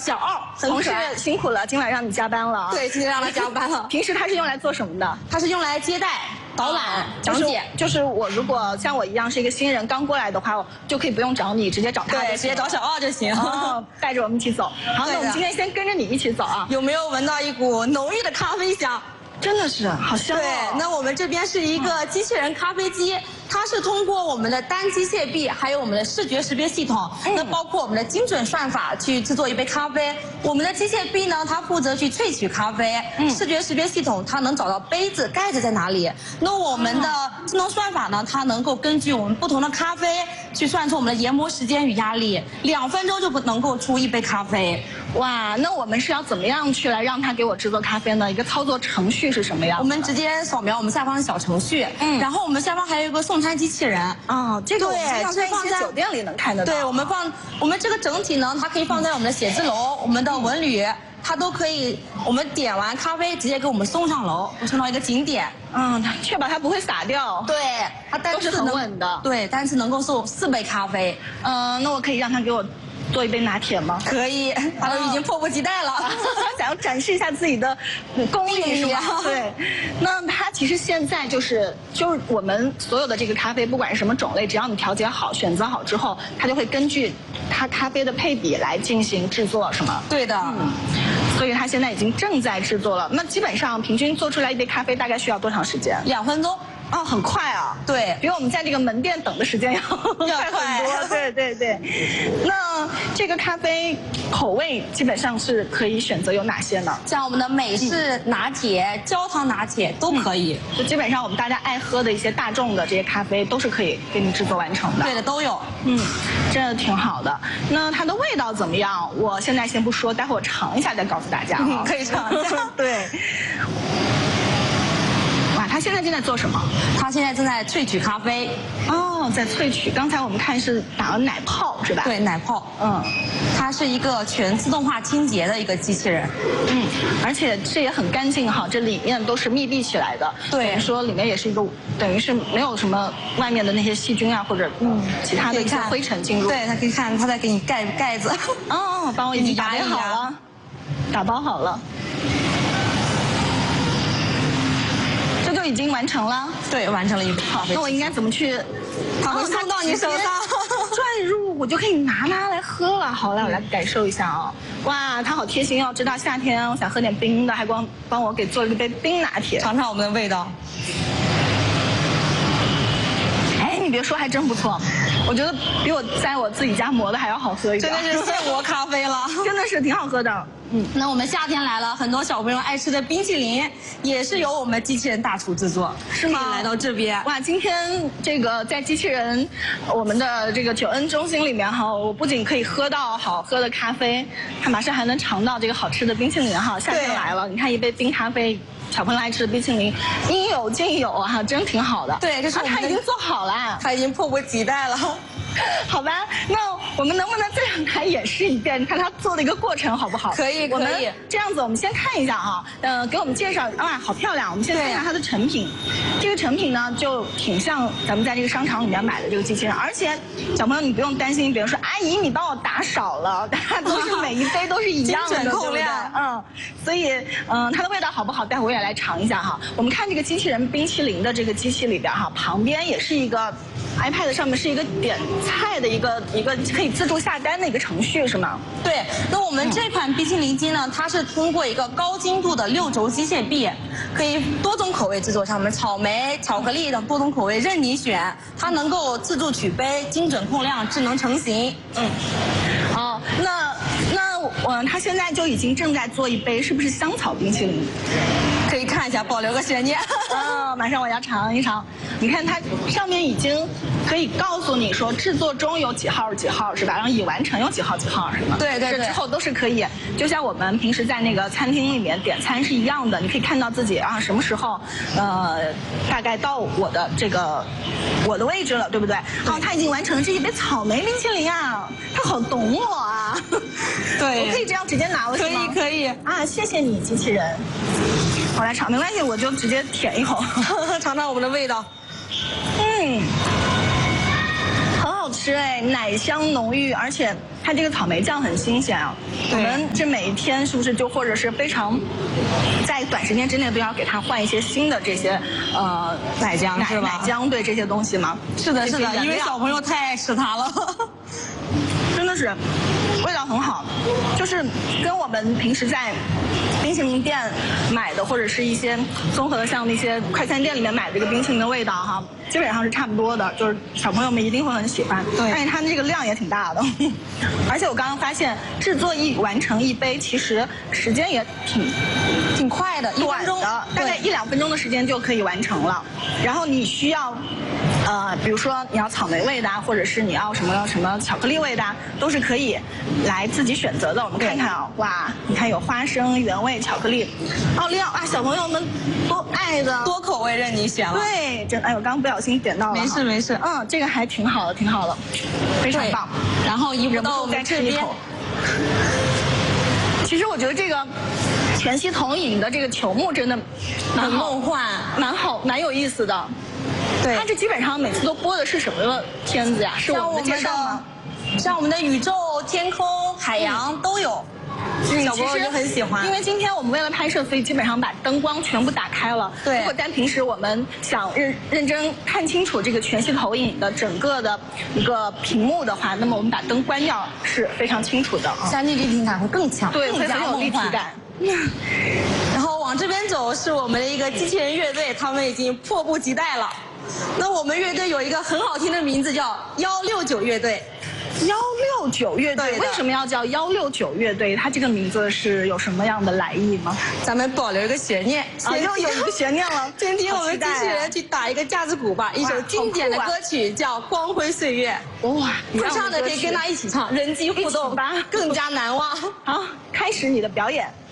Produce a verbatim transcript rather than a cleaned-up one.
小奥， 同事辛苦了，今晚让你加班了。 对，今天让他加班了。 平时他是用来做什么的？ 他是用来接待、导览、讲解。 就是我如果像我一样是一个新人刚过来的话，我就可以不用找你，直接找他。 对，直接找小奥就行。 带着我们一起走。好，那我们今天先跟着你一起走啊。 有没有闻到一股浓郁的咖啡香？ 真的是好香哦。 对，那我们这边是一个机器人咖啡机。它是通过我们的单机械臂，还有我们的视觉识别系统，嗯、那包括我们的精准算法去制作一杯咖啡。我们的机械臂呢，它负责去萃取咖啡；嗯、视觉识别系统它能找到杯子盖子在哪里。那我们的智能算法呢，它能够根据我们不同的咖啡去算出我们的研磨时间与压力，两分钟就能够出一杯咖啡。 哇，那我们是要怎么样去来让它给我制作咖啡呢？一个操作程序是什么样？ 我们直接扫描我们下方的小程序，嗯，然后我们下方还有一个送餐机器人。 哦，这个我们在一些酒店里能看得到。 对，我们放我们这个整体呢，它可以放在我们的写字楼、我们的文旅，它都可以。我们点完咖啡，直接给我们送上楼，送到一个景点。 嗯，确保它不会洒掉。 对，它单次都是很稳的。 对，单次能够送四杯咖啡。 嗯，那我可以让他给我做一杯拿铁吗？ 可以，他都已经迫不及待了， 想要展示一下自己的功力是吧？对，那它其实现在就是就是我们所有的这个咖啡，不管是什么种类，只要你调节好、选择好之后，它就会根据它咖啡的配比来进行制作，是吗？ 对的。 嗯，所以它现在已经正在制作了。那基本上平均做出来一杯咖啡大概需要多长时间？ 两分钟。 哦，很快啊！ 对， 比我们在这个门店等的时间要要快很多。对对对。那这个咖啡口味基本上是可以选择有哪些呢？ 像我们的美式拿铁、嗯、焦糖拿铁都可以。 嗯、就基本上我们大家爱喝的一些大众的这些咖啡都是可以给你制作完成的。 对的，都有。 嗯，真的挺好的。那它的味道怎么样？我现在先不说，待会儿我尝一下再告诉大家啊。 可以尝一下。 对。他现在正在做什么？ 他现在正在萃取咖啡。 哦，在萃取。刚才我们看是打了奶泡，是吧？ 对，奶泡。 嗯， 它是一个全自动化清洁的一个机器人。 嗯，而且这也很干净哈，这里面都是密闭起来的。 对， 等于说里面也是一个，等于是没有什么外面的那些细菌啊或者嗯其他的一些灰尘进入。 对，他可以看，他在给你盖盖子。 哦，帮我已经打理好了，打包好了。这就已经完成了， 对，完成了一杯咖啡。 那我应该怎么去？ 它会送到你手上， 转入我就可以拿它来喝了。好，来我来感受一下啊、哦！哇，它好贴心哦，知道夏天我想喝点冰的，还光帮我给做了一杯冰拿铁。 尝尝我们的味道。 哎，你别说，还真不错。我觉得比我在我自己家磨的还要好喝一点。 真的是现磨咖啡了， 真的是挺好喝的。嗯， 那我们夏天来了，很多小朋友爱吃的冰淇淋也是由我们机器人大厨制作， 是吗？ 来到这边， 哇，今天这个在机器人我们的这个九恩中心里面哈，我不仅可以喝到好喝的咖啡，还马上还能尝到这个好吃的冰淇淋哈。夏天来了，你看一杯冰咖啡。小朋友爱吃的冰淇淋，应有尽有啊，真挺好的。 对，这是、啊、 他已经做好了， 他已经迫不及待了。 好吧，那我们能不能再让他演示一遍，看他做的一个过程好不好？ 可以，可以。 我们这样子，我们先看一下啊，呃，给我们介绍，哇，好漂亮！我们先看一下它的成品。这个成品呢，就挺像咱们在这个商场里面买的这个机器人，而且小朋友你不用担心，比如说阿姨你帮我打少了，它都是每一杯都是一样的， 精准控量， 嗯，所以嗯、呃，它的味道好不好？待会我也来尝一下哈。我们看这个机器人冰淇淋的这个机器里边哈，旁边也是一个 iPad 上面是一个点菜的一个一个可以自助下单的一个程序是吗？ 对，那我们这款冰淇淋机呢，它是通过一个高精度的六轴机械臂，可以多种口味制作，像我们草莓、巧克力等多种口味任你选，它能够自助取杯、精准控量、智能成型。 嗯，哦，那那我它现在就已经正在做一杯，是不是香草冰淇淋？ 可以看一下，保留个悬念。 哦，马上我要尝一尝。你看它上面已经可以告诉你说制作中有几号几号是吧？然后已完成有几号几号是吗？ 对对对。 这之后都是可以，就像我们平时在那个餐厅里面点餐是一样的，你可以看到自己啊什么时候，呃，大概到我的这个我的位置了，对不对？好，它已经完成了这一杯草莓冰淇淋啊，它好懂我啊。 对， 我可以这样直接拿了是吗？ 可以可以啊，谢谢你机器人。我来尝，没关系，我就直接舔一口， 尝尝我们的味道。 嗯，很好吃哎，奶香浓郁，而且它这个草莓酱很新鲜啊。我们这每一天是不是就或者是非常在短时间之内都要给它换一些新的这些呃奶浆是吧？ 奶浆对这些东西吗？ 是的，是的，因为小朋友太爱吃它了。 真的是味道很好，就是跟我们平时在冰淇淋店买的或者是一些综合的像那些快餐店里面买的这个冰淇淋的味道哈，基本上是差不多的，就是小朋友们一定会很喜欢。 对， 而且它这个量也挺大的，而且我刚刚发现制作一完成一杯其实时间也挺挺快的，一分钟的，大概一两分钟的时间就可以完成了。然后你需要。呃，比如说你要草莓味的，或者是你要什么什么巧克力味的，都是可以来自己选择的。我们看看啊，哇，你看有花生、原味、巧克力，奥利奥啊，小朋友们都爱的， 多口味任你选了。 对，真哎，我刚刚不小心点到了。 没事没事， 嗯，这个还挺好的，挺好的，非常棒。 然后移步到我们这边。 其实我觉得这个全息投影的这个球幕真的很梦幻， 蛮好，蛮有意思的。 对， 它这基本上每次都播的是什么片子呀？是我们的介绍吗？ 像我们的宇宙、天空、海洋都有，小朋友就很喜欢。 因为今天我们为了拍摄，所以基本上把灯光全部打开了。 对。 如果但平时我们想认认真看清楚这个全息投影的整个的一个屏幕的话，那么我们把灯关掉是非常清楚的啊。 三 D 立体感会更强， 对，会很有立体感。 然后往这边走是我们的一个机器人乐队，他们已经迫不及待了。那我们乐队有一个很好听的名字，叫幺六九乐队。 幺六九乐队为什么要叫幺六九乐队？它这个名字是有什么样的来意吗？ 咱们保留一个悬念， 啊，又有一个悬念了。 先听我们机器人去打一个架子鼓吧，一首经典的歌曲叫《光辉岁月》。 哇， 会唱的可以跟他一起唱，人机互动，更加难忘。 好，开始你的表演。